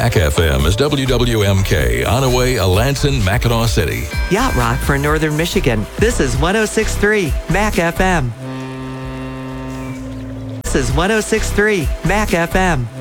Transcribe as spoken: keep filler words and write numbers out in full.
Mac F M is W W M K, Onaway, Alanson, Mackinac City. Yacht Rock for Northern Michigan. This is one oh six point three Mac F M. This is one oh six point three Mac F M.